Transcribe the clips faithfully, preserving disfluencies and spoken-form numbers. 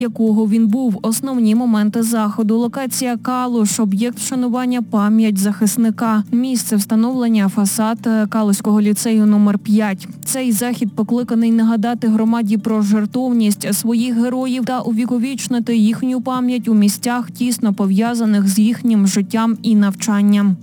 якого він був. Основні моменти заходу. Локація Калуш, об'єкт вшанування пам'ять захисника. Місце встановлення фасад Калуського ліцею номер п'ять. Цей захід покликаний нагадати громаді про жертовність своїх героїв та увіковічнити їхню пам'ять у місцях, тісно пов'язаних з їхнім життям і навчанням.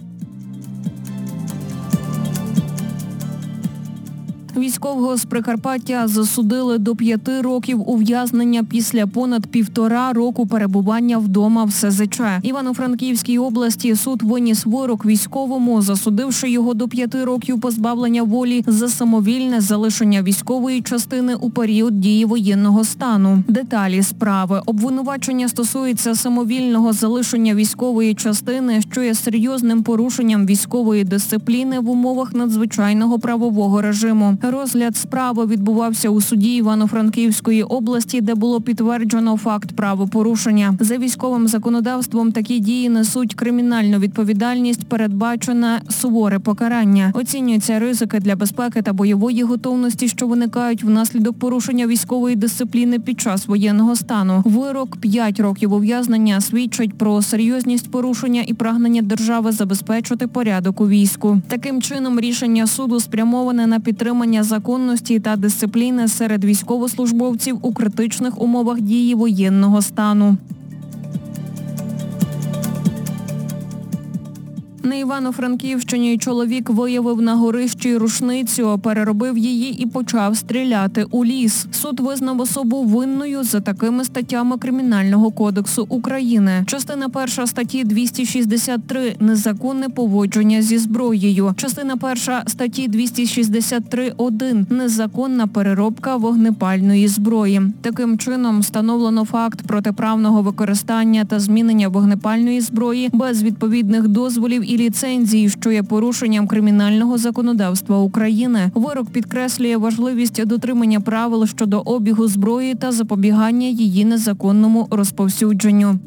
Військового з Прикарпаття засудили до п'яти років ув'язнення після понад півтора року перебування вдома в ес зет че. Івано-Франківській області суд виніс вирок військовому, засудивши його до п'яти років позбавлення волі за самовільне залишення військової частини у період дії воєнного стану. Деталі справи. Обвинувачення стосується самовільного залишення військової частини, що є серйозним порушенням військової дисципліни в умовах надзвичайного правового режиму. Розгляд справи відбувався у суді Івано-Франківської області, де було підтверджено факт правопорушення. За військовим законодавством такі дії несуть кримінальну відповідальність, передбачене суворе покарання. Оцінюються ризики для безпеки та бойової готовності, що виникають внаслідок порушення військової дисципліни під час воєнного стану. Вирок п'ять років ув'язнення свідчить про серйозність порушення і прагнення держави забезпечити порядок у війську. Таким чином, рішення суду спрямоване на підтримання законності та дисципліни серед військовослужбовців у критичних умовах дії воєнного стану. На Івано-Франківщині чоловік виявив на горищі рушницю, переробив її і почав стріляти у ліс. Суд визнав особу винною за такими статтями Кримінального кодексу України. Частина перша статті двісті шістдесят три – незаконне поводження зі зброєю. Частина перша статті двісті шістдесят три один – незаконна переробка вогнепальної зброї. Таким чином встановлено факт протиправного використання та змінення вогнепальної зброї без відповідних дозволів і ліцензії, що є порушенням кримінального законодавства України. Вирок підкреслює важливість дотримання правил щодо обігу зброї та запобігання її незаконному розповсюдженню.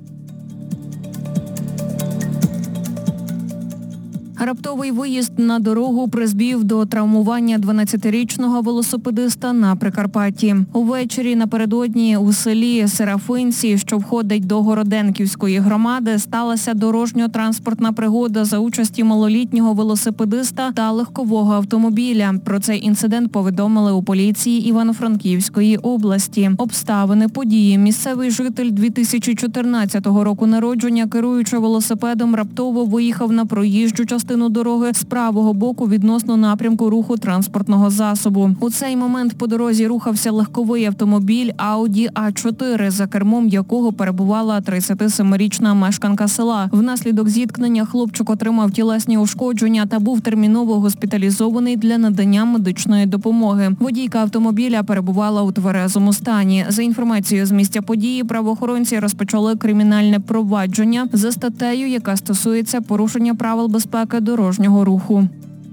Раптовий виїзд на дорогу призвів до травмування дванадцятирічного велосипедиста на Прикарпатті. Увечері напередодні у селі Серафинці, що входить до Городенківської громади, сталася дорожньо-транспортна пригода за участі малолітнього велосипедиста та легкового автомобіля. Про цей інцидент повідомили у поліції Івано-Франківської області. Обставини події. Місцевий житель дві тисячі чотирнадцятого року народження, керуючи велосипедом, раптово виїхав на проїжджу частину дороги з правого боку відносно напрямку руху транспортного засобу. У цей момент по дорозі рухався легковий автомобіль Audi а чотири, за кермом якого перебувала тридцятисемирічна мешканка села. Внаслідок зіткнення хлопчик отримав тілесні ушкодження та був терміново госпіталізований для надання медичної допомоги. Водійка автомобіля перебувала у тверезому стані. За інформацією з місця події, правоохоронці розпочали кримінальне провадження за статтею, яка стосується порушення правил безпеки дорожнього руху.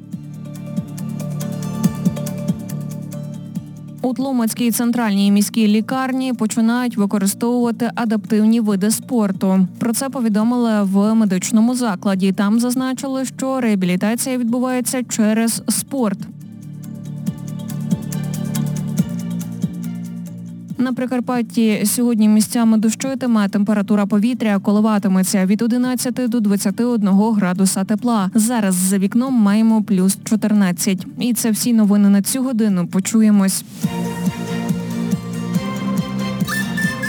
У Тлумацькій центральній міській лікарні починають використовувати адаптивні види спорту. Про це повідомили в медичному закладі. Там зазначили, що реабілітація відбувається через спорт. На Прикарпатті сьогодні місцями дощитиме, температура повітря коливатиметься від одинадцяти до двадцяти одного градуса тепла. Зараз за вікном маємо плюс чотирнадцять. І це всі новини на цю годину. Почуємось.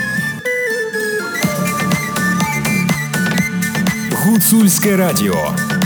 Гуцульське радіо.